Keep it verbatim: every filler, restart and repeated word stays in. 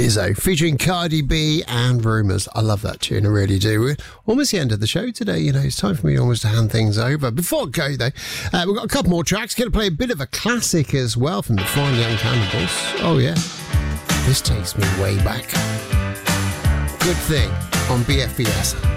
Lizzo featuring Cardi B and Rumours. I love that tune, I really do. We're almost the end of the show today, you know, it's time for me almost to hand things over. Before I go, though, uh, we've got a couple more tracks. Going to play a bit of a classic as well from the Fine Young Cannibals. Oh, yeah. This takes me way back. Good Thing on B F B S.